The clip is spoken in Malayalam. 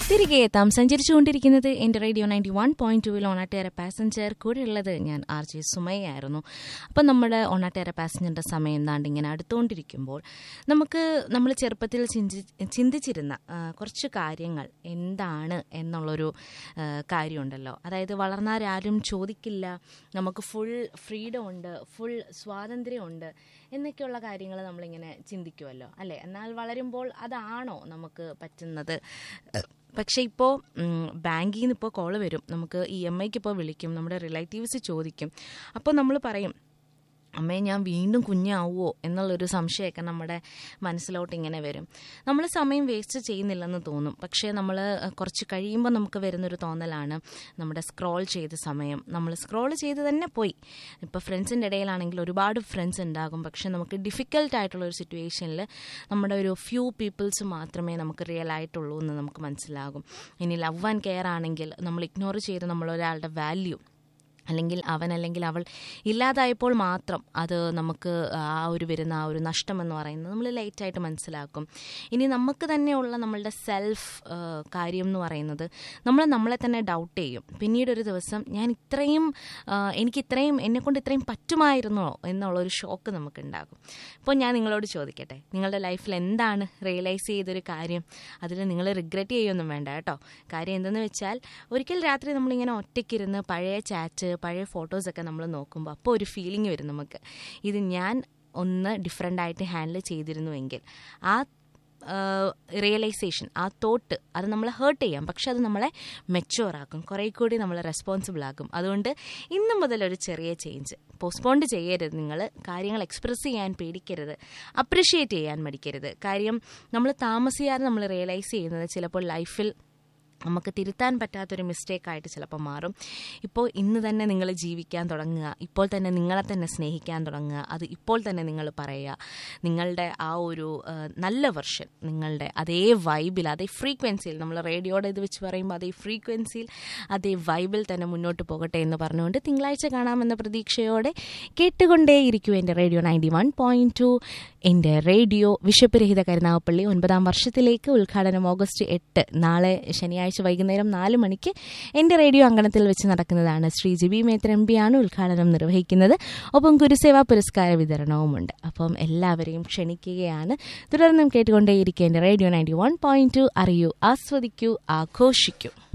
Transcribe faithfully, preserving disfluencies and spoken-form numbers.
തിരികെ എത്താം. സഞ്ചരിച്ചുകൊണ്ടിരിക്കുന്നത് എൻ്റെ റേഡിയോ നയൻറ്റി വൺ പോയിന്റ് ടൂവിൽ ഓണാട്ടേറെ പാസഞ്ചർ കൂടെ ഉള്ളത് ഞാൻ ആർ ജെ സുമയായിരുന്നു. അപ്പം നമ്മുടെ ഓണാട്ടേറെ പാസഞ്ചറിൻ്റെ സമയം എന്താണ്ട് ഇങ്ങനെ അടുത്തുകൊണ്ടിരിക്കുമ്പോൾ നമുക്ക് നമ്മൾ ചെറുപ്പത്തിൽ ചിന്തി ചിന്തിച്ചിരുന്ന കുറച്ച് കാര്യങ്ങൾ എന്താണ് എന്നുള്ളൊരു കാര്യമുണ്ടല്ലോ. അതായത് വളർന്നാരും ചോദിക്കില്ല, നമുക്ക് ഫുൾ ഫ്രീഡം ഉണ്ട്, ഫുൾ സ്വാതന്ത്ര്യമുണ്ട് എന്നൊക്കെയുള്ള കാര്യങ്ങൾ നമ്മളിങ്ങനെ ചിന്തിക്കുമല്ലോ അല്ലേ. എന്നാൽ വളരുമ്പോൾ അതാണോ നമുക്ക് പറ്റുന്നത്? പക്ഷേ ഇപ്പോൾ ബാങ്കിൽ നിന്ന് ഇപ്പോൾ കോള് വരും, നമുക്ക് ഇ എം ഐക്ക് ഇപ്പോൾ വിളിക്കും, നമ്മുടെ റിലേറ്റീവ്സ് ചോദിക്കും. അപ്പോൾ നമ്മൾ പറയും, അമ്മേ ഞാൻ വീണ്ടും കുഞ്ഞാവുമോ എന്നുള്ളൊരു സംശയമൊക്കെ നമ്മുടെ മനസ്സിലോട്ട് ഇങ്ങനെ വരും. നമ്മൾ സമയം വേസ്റ്റ് ചെയ്യുന്നില്ലെന്ന് തോന്നും, പക്ഷേ നമ്മൾ കുറച്ച് കഴിയുമ്പോൾ നമുക്ക് വരുന്നൊരു തോന്നലാണ് നമ്മുടെ സ്ക്രോൾ ചെയ്ത സമയം നമ്മൾ സ്ക്രോൾ ചെയ്ത് തന്നെ പോയി. ഇപ്പോൾ ഫ്രണ്ട്സിൻ്റെ ഇടയിലാണെങ്കിൽ ഒരുപാട് ഫ്രണ്ട്സ് ഉണ്ടാകും, പക്ഷേ നമുക്ക് ഡിഫിക്കൽട്ടായിട്ടുള്ളൊരു സിറ്റുവേഷനിൽ നമ്മുടെ ഒരു ഫ്യൂ പീപ്പിൾസ് മാത്രമേ നമുക്ക് റിയൽ ആയിട്ടുള്ളൂ എന്ന് നമുക്ക് മനസ്സിലാകും. ഇനി ലവ് ആൻഡ് കെയർ ആണെങ്കിൽ നമ്മൾ ഇഗ്നോർ ചെയ്ത് നമ്മളൊരാളുടെ വാല്യൂ അല്ലെങ്കിൽ അവൻ അല്ലെങ്കിൽ അവൾ ഇല്ലാതായപ്പോൾ മാത്രം അത് നമുക്ക് ആ ഒരു വരുന്ന ആ ഒരു നഷ്ടമെന്ന് പറയുന്നത് നമ്മൾ ലേറ്റായിട്ട് മനസ്സിലാക്കും. ഇനി നമുക്ക് തന്നെയുള്ള നമ്മളുടെ സെൽഫ് കാര്യം എന്ന് പറയുന്നത് നമ്മൾ നമ്മളെ തന്നെ ഡൗട്ട് ചെയ്യും. പിന്നീടൊരു ദിവസം ഞാൻ ഇത്രയും എനിക്ക് ഇത്രയും എന്നെക്കൊണ്ട് ഇത്രയും പറ്റുമായിരുന്നോ എന്നുള്ളൊരു ഷോക്ക് നമുക്കുണ്ടാകും. ഇപ്പോൾ ഞാൻ നിങ്ങളോട് ചോദിക്കട്ടെ, നിങ്ങളുടെ ലൈഫിൽ എന്താണ് റിയലൈസ് ചെയ്തൊരു കാര്യം? അതിൽ നിങ്ങൾ റിഗ്രറ്റ് ചെയ്യൊന്നും വേണ്ട കേട്ടോ. കാര്യം എന്തെന്ന് വെച്ചാൽ, ഒരിക്കൽ രാത്രി നമ്മളിങ്ങനെ ഒറ്റയ്ക്കിരുന്ന് പഴയ ചാറ്റ് പഴയ ഫോട്ടോസൊക്കെ നമ്മൾ നോക്കുമ്പോൾ അപ്പോൾ ഒരു ഫീലിംഗ് വരും നമുക്ക്, ഇത് ഞാൻ ഒന്ന് ഡിഫറെൻ്റ് ആയിട്ട് ഹാൻഡിൽ ചെയ്തിരുന്നുവെങ്കിൽ. ആ റിയലൈസേഷൻ, ആ തോട്ട് അത് നമ്മളെ ഹേർട്ട് ചെയ്യാം, പക്ഷെ അത് നമ്മളെ മെച്ചുവറാക്കും, കുറേ കൂടി നമ്മളെ റെസ്പോൺസിബിൾ ആക്കും. അതുകൊണ്ട് ഇന്നു മുതൽ ഒരു ചെറിയ ചേഞ്ച് പോസ്റ്റ്പോണ്ട് ചെയ്യരുത്. നിങ്ങൾ കാര്യങ്ങൾ എക്സ്പ്രസ് ചെയ്യാൻ പേടിക്കരുത്, അപ്രിഷ്യേറ്റ് ചെയ്യാൻ മടിക്കരുത്. കാര്യം നമ്മൾ താമസിയാതെ നമ്മൾ റിയലൈസ് ചെയ്യുന്നത് ചിലപ്പോൾ ലൈഫിൽ നമുക്ക് തിരുത്താൻ പറ്റാത്തൊരു മിസ്റ്റേക്കായിട്ട് ചിലപ്പോൾ മാറും. ഇപ്പോൾ ഇന്ന് തന്നെ നിങ്ങൾ ജീവിക്കാൻ തുടങ്ങുക, ഇപ്പോൾ തന്നെ നിങ്ങളെ തന്നെ സ്നേഹിക്കാൻ തുടങ്ങുക. അത് ഇപ്പോൾ തന്നെ നിങ്ങൾ പറയുക, നിങ്ങളുടെ ആ ഒരു നല്ല വെർഷൻ നിങ്ങളുടെ അതേ വൈബിൽ, അതേ ഫ്രീക്വൻസിയിൽ, നമ്മൾ റേഡിയോയുടെ ഇത് വെച്ച് പറയുമ്പോൾ അതേ ഫ്രീക്വൻസിയിൽ അതേ വൈബിൽ തന്നെ മുന്നോട്ട് പോകട്ടെ എന്ന് പറഞ്ഞുകൊണ്ട് തിങ്കളാഴ്ച കാണാമെന്ന പ്രതീക്ഷയോടെ കേട്ടുകൊണ്ടേയിരിക്കും എൻ്റെ radio ninety one point two. എൻ്റെ റേഡിയോ വിശപ്പ് രഹിത കരുനാഗപ്പള്ളി ഒൻപതാം വർഷത്തിലേക്ക് ഉദ്ഘാടനം ഓഗസ്റ്റ് എട്ട്, നാളെ ശനിയാഴ്ച വൈകുന്നേരം നാല് മണിക്ക് എൻ്റെ റേഡിയോ അങ്കണത്തിൽ വെച്ച് നടക്കുന്നതാണ്. ശ്രീ ജിബി മേത്തർ എം പിയാണ് ഉദ്ഘാടനം നിർവഹിക്കുന്നത്. ഒപ്പം ഗുരുസേവാ പുരസ്കാര വിതരണവുമുണ്ട്. അപ്പം എല്ലാവരെയും ക്ഷണിക്കുകയാണ്. തുടർന്നും കേട്ടുകൊണ്ടേയിരിക്കും എൻ്റെ radio ninety one point two. അറിയൂ, ആസ്വദിക്കൂ, ആഘോഷിക്കൂ.